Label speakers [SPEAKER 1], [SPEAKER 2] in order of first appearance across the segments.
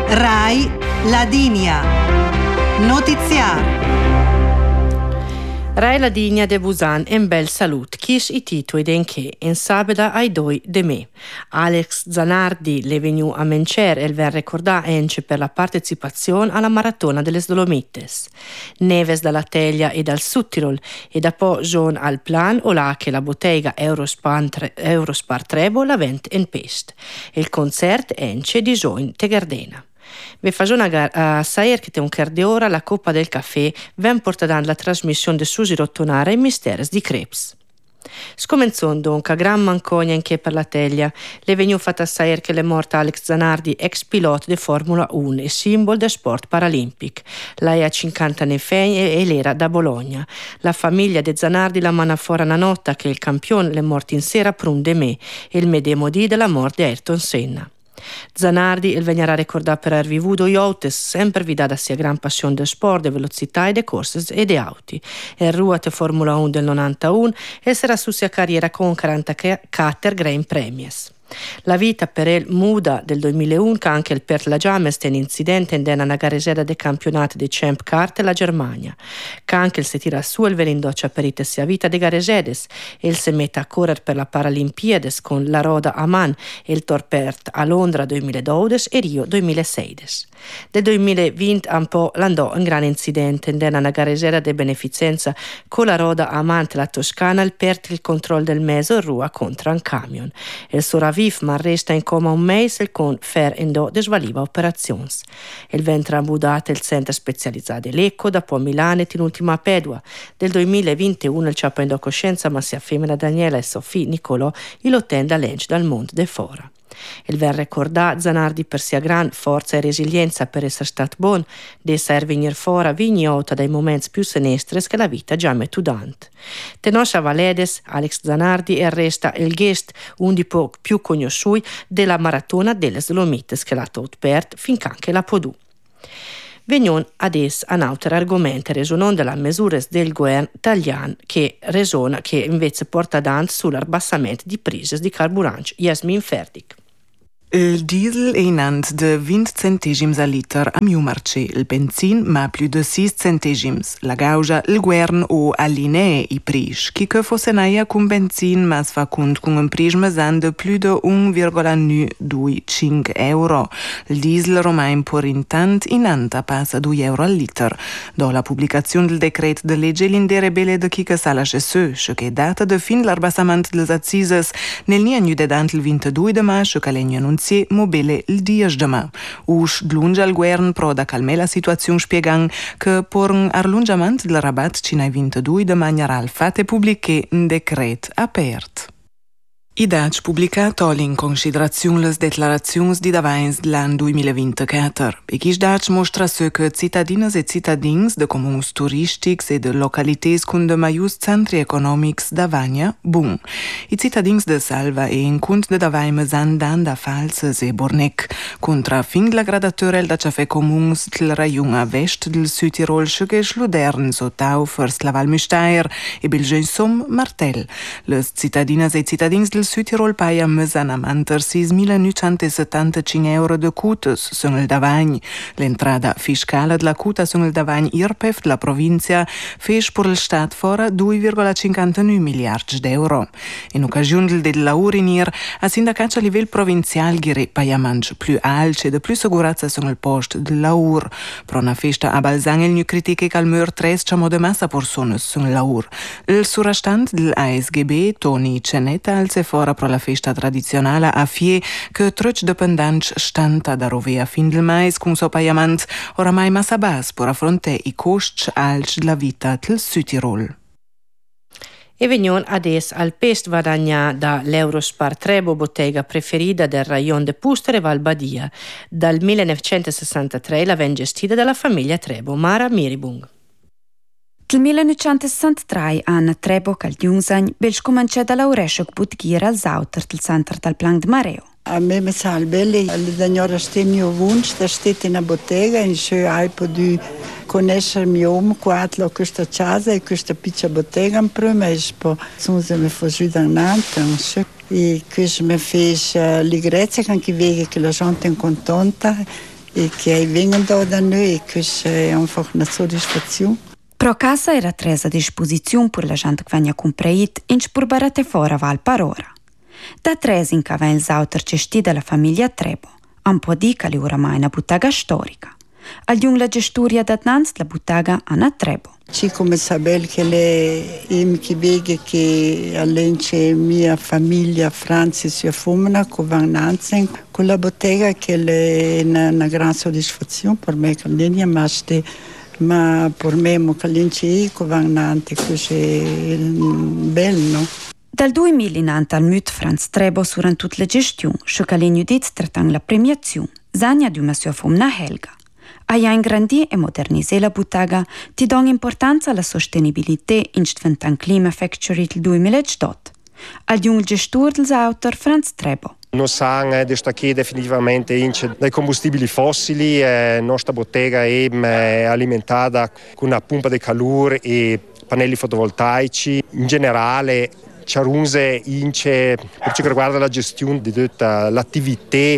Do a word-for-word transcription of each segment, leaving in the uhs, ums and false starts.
[SPEAKER 1] Rai Ladinia. Notiziar.
[SPEAKER 2] Rai Ladinia de Busan en bel salut. Chis i titoli denché in sabeda ai doi de me. Alex Zanardi le venu a Mencer e ver ricordà ence per la partecipazione alla maratona delle Dolomites. Neves dalla Teglia e dal Sud-Tirol e dopo John al plan o là che la bottega Eurospar, tre, Eurospar Trebo la vent en pest. Il concert ence di Join Tegardena. Vi faccio una gara a Sayer che te un quart d'ora la Coppa del Caffè ven portando la trasmissione de Susi Rottonara e Misteres di Krebs. Scomenzon dunque gran mancogna anche per la Teglia. Le veniu fatta a Sayer che le morta Alex Zanardi, ex pilota di Formula uno e simbolo del sport paralimpic. Lei ha cinquanta anni e, e l'era da Bologna. La famiglia de Zanardi la mana fuori una nota che il campione le morti in sera prun de me e il medemo di della morte di Ayrton Senna. Zanardi il vegnerà ricordato per aver vivuto yachts, sempre vi dà sia gran passione del sport, de velocità e de corse e de auti. E ruote Formula uno del novantuno e sarà su sia carriera con quarantaquattro Grand Premies. La vita per il muda del duemilauno che anche il per la Giames ten incidente in una garesera dei campionati di Champ Car e la Germania. Che anche il si tira su il velindoccia per ite sia vita di garesedes e il si mette a correre per la Paralimpiades con la Roda Amman e il Torpert a Londra duemiladodici e Rio duemilasedici. Del duemilaventi un po' l'andò un grande incidente in una garesera di beneficenza con la Roda Amman la Toscana il perde il controllo del meso rua contro un camion. Il suo viv ma resta in coma un mese con fer endo desvaliva operazioni. Il ventre ambudato il centro specializzato Lecco da poi Milano e in ultima Pedua. Del duemilaventuno il ciapo endo coscienza ma sia femmina Daniela e Sofì Nicolò il ottenda legge dal mondo de fora. Il ver ricordà Zanardi per sia gran forza e resilienza per essere stato buon, de essere venir fora vignota dai momenti più senestres che la vita già metudant. Tenoscia Valedes, Alex Zanardi e resta il guest, un di po' più conosciuti della maratona delle Dolomites che l'ha tot pert finché anche la podù. Vegnon adesso a un altro argomento resonon della misura del governo italiano che resona che invece porta avanti sull'abbassamento di prezzi di carburante. Jasmin Ferdic.
[SPEAKER 3] Il diesel è inant de venti centimes a liter a miu marché, il benzin ma più de sei centimes. La gauja il guern o allinee i pris, chi che fosse naia con benzin ma fa cont con un pris mesan de più de uno virgola venticinque euro. Il diesel romain por intant inanta passa due euro al liter. Do la pubblicazione del decreto de legge l'indere belle de chi che sa la gesù, che data de fin l'arbassamento delle accises nel niagno de dant il ventidue de maggio che legno annunzi mobile il dieci de ma. Us dlungia al guern pro da calme la situazione spiegang che por un arlungiamento del rabat cinai ventidue de magnaral fate pubbliche un decret apert. I dati pubblicati in considerazione le declarazioni di davant dell'anno duemilaventiquattro. E questi dati mostrano che cittadine e cittadini de comuni turistici e de località con de maius centri economici davant bun. I cittadini de Salva e in cont de davant mesan danda falses e bornec contra fin la gradatorel da ciafe comuni del rayon a vest del Südtirol che schludern sotau first la Val Müstair e Belgensom Martel. Le cittadine e cittadini del Südtirol paia mesan a manter seismilaneuncentosettantacinque euro de cutas sono il davagn. L'entrada fiscale della cuta sono il davagn I R P E F della provincia fece per il Stato fora due virgola cinquantanove miliardi di euro. In occasione del lavoro in I R, a sindacati a livello provinciale gire paiamenti più alti e de più sicurezza sono il posto del lavoro. Per una festa a Balzang il new critiche calmeur tres ciamo de massa persone sono il lavoro. Il surrestante dell'A S G B, Tony Cenetta, al fora pro la festa tradizionale a Fie che truc dependents stanta da rovea fin del mais con so paiament oramai massa bas per affrontare i costi alti della vita del Südtirol.
[SPEAKER 2] E vegnon adesso al pest vadagna da l'Eurospar Trebo, bottega preferita del rayon de Pustere Val Badia. Dal millenovecentosessantatré la ven gestita dalla famiglia Trebo, Mara Miribung.
[SPEAKER 4] Dal millenovecentosessantatré Anna Trebo Caldiunsagn bels cominciata a lauresce butgira al Sauter del centro del Plan de Mareo.
[SPEAKER 5] A me mi sa il bello, le signora stemio wunsch, da steht in una bottega, in schö hai potuto conoscere mio uomo quattro questa casa e questa piccola bottega in prima e poi sono mi fuori da Nantes, un schö. E questo mi fece uh, la grazia che anche vede che la gente è contenta e che vengono da noi e questa è einfach una soddisfazione.
[SPEAKER 4] Pro casa era tresa a disposizione per la gente che venia compreit in spurbarate fora val parora. Da tres in cava il sauter gestì dalla famiglia Trebo, un po' di che li oramai una bottega storica. Al jung la gestoria da Nanz la bottega Anna Trebo.
[SPEAKER 5] Ci come sapere che le im che vege che all'ence mia famiglia Francis e Fumna con Van Nanzen con la bottega che è una, una gran soddisfazione per me che l'egna maste ma per me mo che l'ence con Van Nante così è bello, no?
[SPEAKER 4] Dal duemilanove al mut Franz Trebo suran tut la gestione, che l'egna dit tratang la premiazione, zagna di una sua Fumna Helga. Aia ingrandì e modernisè la bottega, ti dong importanza alla sostenibilità in Stventan Clima Factory del duemiladiciotto. Al jung gestur dels autor Franz Trebo.
[SPEAKER 6] Non sanno destaccare definitivamente dai combustibili fossili, la nostra bottega è alimentata con una pompa di calore e pannelli fotovoltaici. In generale, c'è ince per ciò che riguarda la gestione di tutta l'attività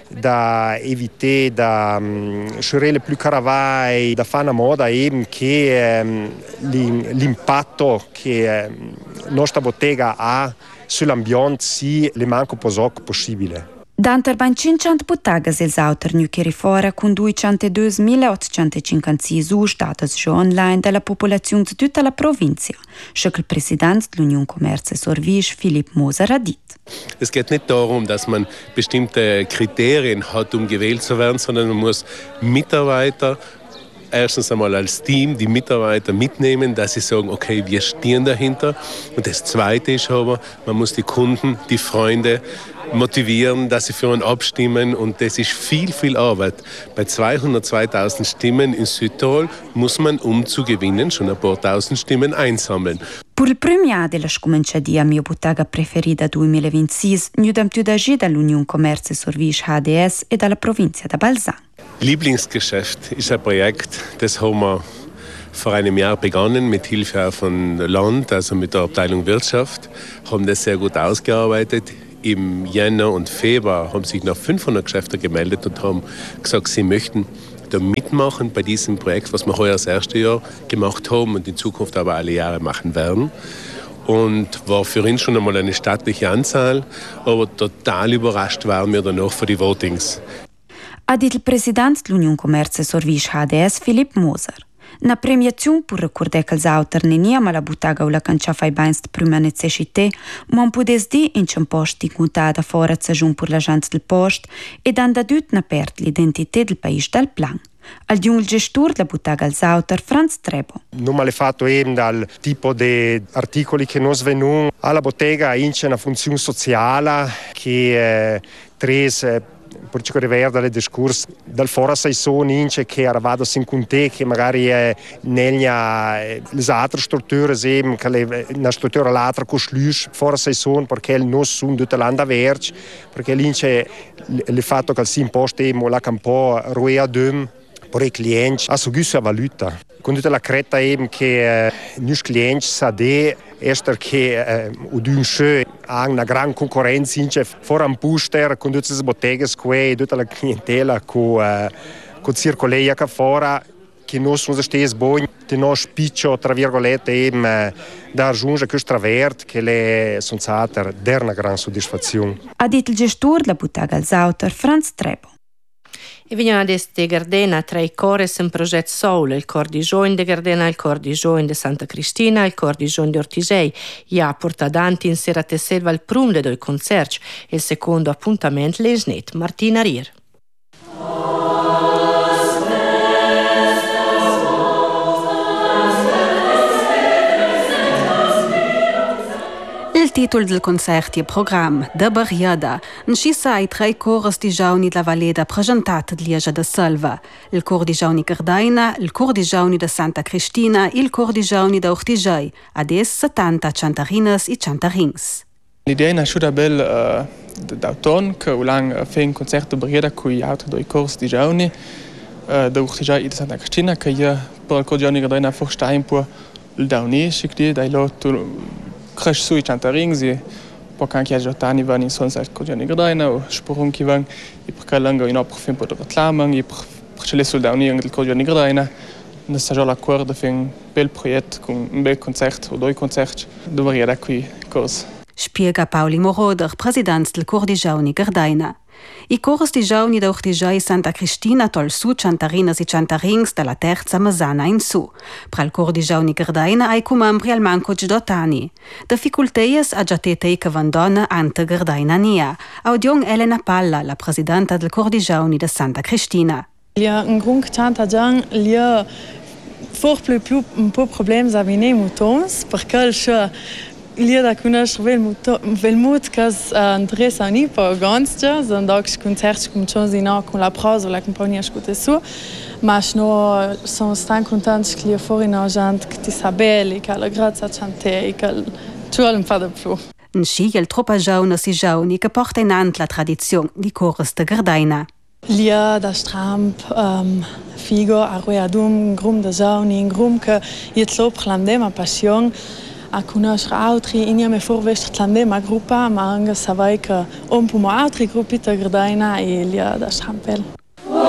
[SPEAKER 6] da evitare da um, scegliere più caravai da fare una moda e che um, l'impatto che um, la nostra bottega ha sull'ambiente sia le manco poco possibile.
[SPEAKER 4] Danter ben cinquecento bottegas els autor nu che rifora con duecentoduemilaottocentocinquantasei u status già online della popolazione di tutta la provincia, che il presidente dell'Unione Commerz e Service Philipp Moser ha dit.
[SPEAKER 7] Es geht nicht darum, dass man bestimmte Kriterien hat, um gewählt zu werden, sondern man muss Mitarbeiter erstens einmal als Team die Mitarbeiter mitnehmen, dass sie sagen, okay, wir stehen dahinter. Und das Zweite ist aber, man muss die Kunden, die Freunde motivieren, dass sie für uns abstimmen. Und das ist viel, viel Arbeit. Bei zweihundertzweitausend Stimmen in Südtirol muss man, um zu gewinnen, schon ein paar tausend Stimmen einsammeln.
[SPEAKER 4] Per il primo anno della scominciadia mia bottega preferita duemilaventisei, noi abbiamo agito dall'Unione Commerz e Service H D S e dalla provincia di Balzan.
[SPEAKER 7] Lieblingsgeschäft ist ein Projekt, das haben wir vor einem Jahr begonnen, mit Hilfe auch von Land, also mit der Abteilung Wirtschaft, haben das sehr gut ausgearbeitet. Im Jänner und Februar haben sich noch fünfhundert Geschäfte gemeldet und haben gesagt, sie möchten da mitmachen bei diesem Projekt, was wir heuer das erste Jahr gemacht haben und in Zukunft aber alle Jahre machen werden. Und war für uns schon einmal eine stattliche Anzahl, aber total überrascht waren wir danach für die Votings.
[SPEAKER 4] Ha dit il presidente dell'Unione Commerz e Service H D S Philipp Moser. Na premiazione per ricordare che els autor ne niama la bottega o la cancia fai bains de prima necessità, ma un pudes di in c'un post incontada fora zagiun per la gente del post ed han da dut na pert l'identità del paese dal plan. Al di un gestor della bottega als autor Franz Trebo.
[SPEAKER 6] Non me l'è fatto eben dal tipo di articoli che non svenuno. Alla bottega c'è una funzione sociale che eh, tres eh, per ciò che riguarda il discorso dal fora saison che eravamo in conte che magari è negli le altre strutture sem che le una struttura l'altra costruisce fora saison perché non sono tutte l'anda verge perché l'ince il fatto che si imposta la campo roea dum per i clienti a suguscia valuta con tutta la creta eben che eh, nus clienti sa de ester che eh, udunche ha una gran concorrenza ince fora un puster con tutte le botteghe e tutta la clientela con eh, con circoleia che fora che non sono stessi buoni di non spiccio tra virgolette eben eh, da raggiungere questo travert che le sono state der una gran soddisfazione.
[SPEAKER 4] Ha detto il gestore della bottega als autor Franz Trebo.
[SPEAKER 2] E vengono adesso di Gardena tra i cores in progetto Soul, il cor di Gioin di Gardena, il cor di Gioin di Santa Cristina, il cor di Gioin di Ortisei. Ja porta avanti in serate selva il prum de doi concerti e il secondo appuntamento l'esnet Martina Rier.
[SPEAKER 8] Il titolo del concerto è Programma da Barriada. In scissa ai tre cori di giovani della Valeda presentati di Lieja da Salva. Il coro di giovani Gardaina, il coro di giovani da Santa Cristina e il coro di giovani da Ortisei. Adesso settanta cantarines e cantarins.
[SPEAKER 9] L'idea è nasciuta bella uh, d'autunno, che ho fatto un concerto da Barriada con gli altri due cori di giovani uh, da Ortisei e da Santa Cristina, che io per il coro di giovani Gardaina forse un po' il daunese, che dai loro cresce sui cantarins e poco anche a Giotani vanno in sonsa con Gianni Gardaina o sporun che vanno e perché l'ango in opera fin per reclamare e per ce le soldauni del con Gianni Gardaina non sta già l'accordo fin un bel progetto con un bel concerto o due concerti dove da qui cosa.
[SPEAKER 8] Spiega Pauli Moroder, presidente del Cor di Giauni Gardaina. I cors di Giauni da Urtigia e Santa Cristina tol su Ciantarinas e Ciantarins dalla terza Masana in su. Pra il Cor di Giauni Gardaina ai cumambri al manco Gidotani. Difficulteies a giatetei che vandona ante Gardaina nia. Audion Elena Palla, la presidenta del Cor di Giauni da Santa Cristina.
[SPEAKER 10] Lia un grun chanta giang lia for più più un po' problemi a venire mutons perché il lia da conoscere vel mut cas Andres ani po ganzja so dogs concerti come chons in con la prosa la compagnia scuote su ma no sono stan contenti che lia fuori in agent che ti sabeli che la grazia chante che tu al fa da più.
[SPEAKER 8] In sci il troppa giauna si giauni che porta in ant la tradizione di cors de Gardaina.
[SPEAKER 10] Lia da Stramp, um, Figo, Arroiadum, Grum de Zauni, Grum che it lop glandem a passion a conoscere altri, in me forvest glandem a gruppa, ma anche savai che un po' altri gruppi de Gardaina e Lia da Strampel.